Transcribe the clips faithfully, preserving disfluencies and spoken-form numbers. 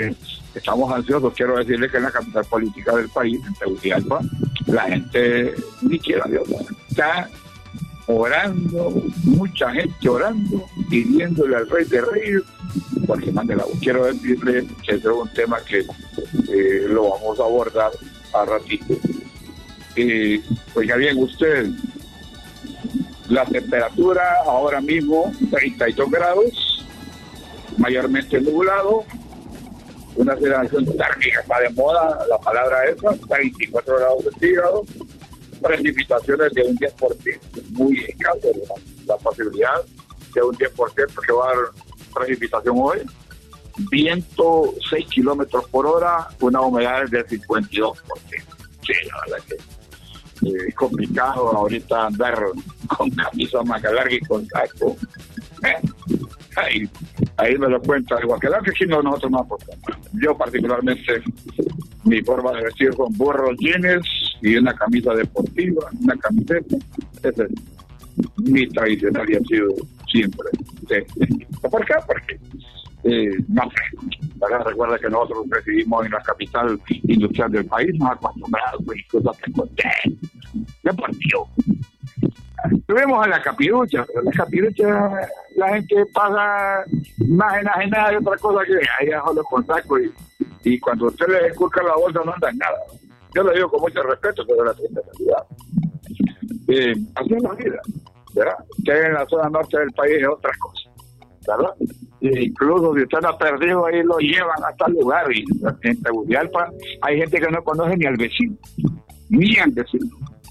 que estamos ansiosos. Quiero decirle que en la capital política del país, en Tegucigalpa, la gente ni quiere a Dios, está orando, mucha gente orando, pidiéndole al Rey de Reyes porque mande la voz. Quiero decirle que es un tema que eh, lo vamos a abordar a ratito. Eh, oiga bien usted, la temperatura ahora mismo treinta y dos grados, mayormente nublado, una sensación térmica, está de moda la palabra esa, treinta y cuatro grados centígrados, precipitaciones de un diez por ciento, muy escaso la, la posibilidad de un diez por ciento que va a dar precipitación hoy, viento seis kilómetros por hora, una humedad del cincuenta y dos por ciento. Sí, la verdad que eh, es complicado ahorita andar con camisa manga larga y con saco. Eh, ahí, ahí me lo cuenta, igual que la que aquí no, nosotros no aportamos. Yo particularmente, mi forma de vestir con burros, jeans y una camisa deportiva, una camiseta, ese es mi tradicional y ha sido siempre. Sí. ¿Por qué? Porque eh, no sé, ¿verdad? Recuerda que nosotros residimos en la capital industrial del país, nos acostumbramos a cosas que conté, deportivo. Estuvimos en la Capirucha, pero en la Capirucha la gente pasa más enajenada de otra cosa que ahí abajo los contactos y, y cuando usted le esculca la bolsa no anda en nada. Yo le digo con mucho respeto, pero la realidad. Eh, así es la vida, ¿verdad? Que en la zona norte del país es otra cosa, ¿verdad? E incluso si usted no ha perdido, ahí lo llevan hasta el lugar. Y en Tegucigalpa hay gente que no conoce ni al vecino, ni al vecino.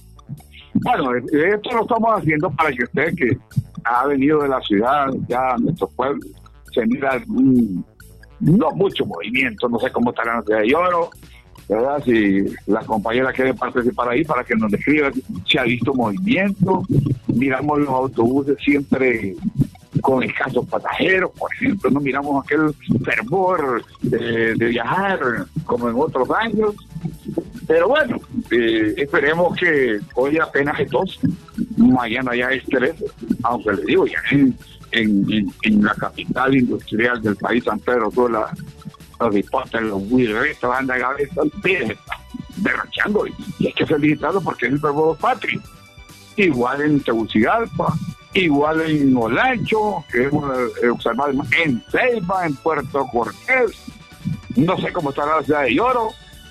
Bueno, esto lo estamos haciendo para que usted que ha venido de la ciudad, ya a nuestro pueblo, se mira un, no mucho movimiento, no sé cómo estará en la Lloro, ¿verdad? Si la compañera quiere participar ahí para que nos describa si ha visto movimiento. Miramos los autobuses siempre con escasos pasajeros, por ejemplo, no miramos aquel fervor de, de viajar como en otros años. Pero bueno, eh, esperemos que hoy apenas es dos, mañana ya es tres, aunque le digo, ya en, en, en la capital industrial del país, San Pedro Sula, los hipótesis, los huirretos, anda cabeza, derrochando, y hay que felicitarlo porque es el pueblo patrio. Igual en Tegucigalpa, igual en Olancho, que hemos eh, observado en Ceiba, en Puerto Cortés, no sé cómo estará la ciudad de Lloro.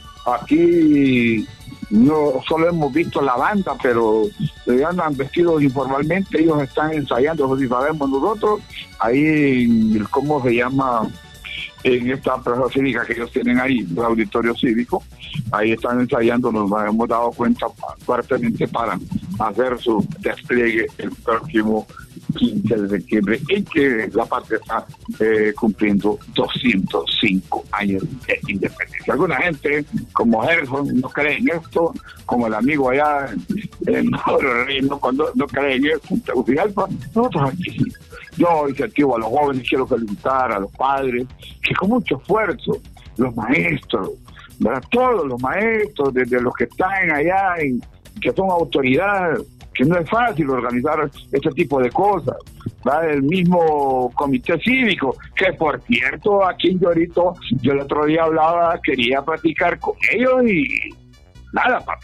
Aquí no solo hemos visto la banda, pero eh, andan vestidos informalmente, ellos están ensayando, no sé si sabemos nosotros, ahí en, ¿cómo se llama? En esta plaza cívica que ellos tienen ahí, el auditorio cívico, ahí están ensayando, nos hemos dado cuenta fuertemente para hacer su despliegue el próximo quince de septiembre, en que la patria está eh, cumpliendo doscientos cinco años de independencia. Alguna gente, como Gerson, no cree en esto, como el amigo allá en Mauro Rey, no, cuando, no cree en esto, en Tegucigalpa, nosotros aquí sí. Yo incentivo a los jóvenes, quiero felicitar a los padres, que con mucho esfuerzo, los maestros, ¿verdad? Todos los maestros, desde los que están allá, en, que son autoridades, que no es fácil organizar este tipo de cosas, ¿verdad? El mismo comité cívico, que por cierto, aquí en Llorito, yo el otro día hablaba, quería platicar con ellos y nada, papá.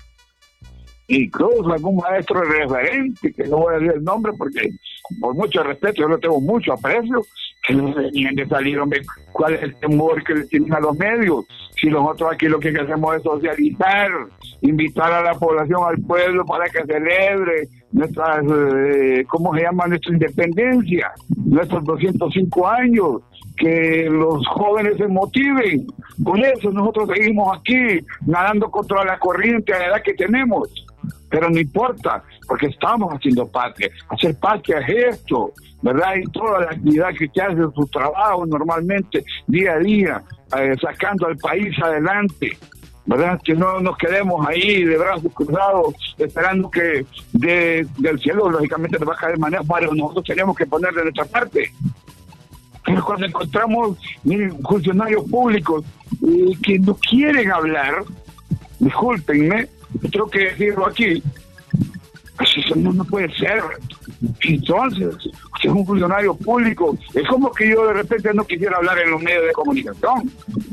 Incluso algún maestro referente, que no voy a decir el nombre porque por mucho respeto, yo le tengo mucho aprecio, que no venían de salir, hombre, cuál es el temor que les tienen a los medios. Si nosotros aquí lo que hacemos es socializar, invitar a la población, al pueblo, para que celebre nuestra, eh, ¿cómo se llama? Nuestra independencia, nuestros doscientos cinco años, que los jóvenes se motiven. Por eso nosotros seguimos aquí, nadando contra la corriente a la edad que tenemos. Pero no importa, porque estamos haciendo patria. Hacer patria es esto, ¿verdad? Y toda la actividad que usted hace en su trabajo normalmente, día a día, eh, sacando al país adelante, ¿verdad? Que no nos quedemos ahí de brazos cruzados, esperando que de, del cielo, lógicamente, nos va a caer manera, pero nosotros tenemos que poner de nuestra parte. Pero cuando encontramos, miren, funcionarios públicos eh, que no quieren hablar, discúlpenme, tengo que decirlo aquí, pues eso no, no puede ser. Entonces, usted es un funcionario público, es como que yo de repente no quisiera hablar en los medios de comunicación.